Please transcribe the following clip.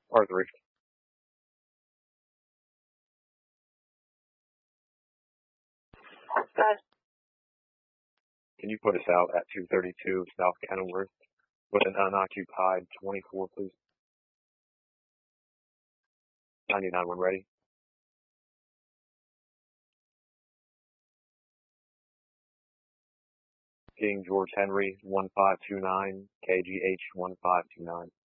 R3. Can you put us out at 232 South Kenilworth with an unoccupied 24, please? 99 when ready. King George Henry 1529, KGH 1529.